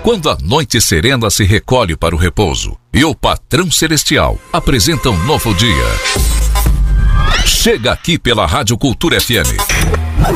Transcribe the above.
quando a noite serena se recolhe para o repouso e o patrão celestial apresenta um novo dia. Chega aqui pela Rádio Cultura FM.